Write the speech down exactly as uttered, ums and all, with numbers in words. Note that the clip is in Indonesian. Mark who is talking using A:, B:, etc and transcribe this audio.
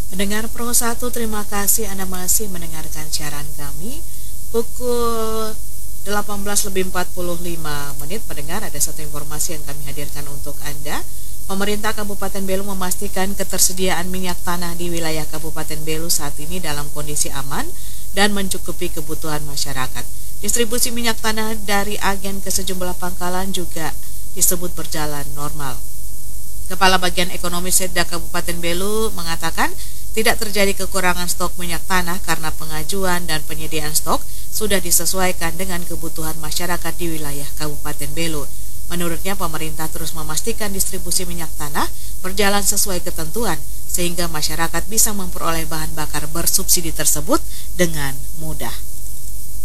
A: Pendengar Pro satu, terima kasih Anda masih mendengarkan siaran kami. Pukul delapan belas lebih empat puluh lima menit, pendengar, ada satu informasi yang kami hadirkan untuk Anda. Pemerintah Kabupaten Belu memastikan ketersediaan minyak tanah di wilayah Kabupaten Belu saat ini dalam kondisi aman dan mencukupi kebutuhan masyarakat. Distribusi minyak tanah dari agen ke sejumlah pangkalan juga disebut berjalan normal. Kepala Bagian Ekonomi Setda Kabupaten Belu mengatakan tidak terjadi kekurangan stok minyak tanah karena pengajuan dan penyediaan stok sudah disesuaikan dengan kebutuhan masyarakat di wilayah Kabupaten Belu. Menurutnya, pemerintah terus memastikan distribusi minyak tanah berjalan sesuai ketentuan sehingga masyarakat bisa memperoleh bahan bakar bersubsidi tersebut dengan mudah.